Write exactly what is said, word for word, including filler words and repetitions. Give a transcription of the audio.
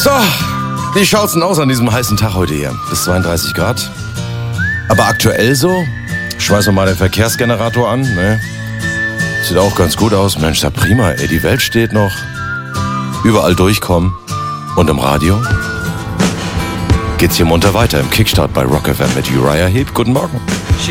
So, wie schaut's denn aus an diesem heißen Tag heute hier? Bis zweiunddreißig Grad. Aber aktuell so, schmeißen wir mal den Verkehrsgenerator an, ne? Sieht auch ganz gut aus. Mensch, ja prima, ey, die Welt steht noch. Überall durchkommen. Und im Radio geht's hier munter weiter im Kickstart bei Rock F M mit Uriah Heep. Guten Morgen.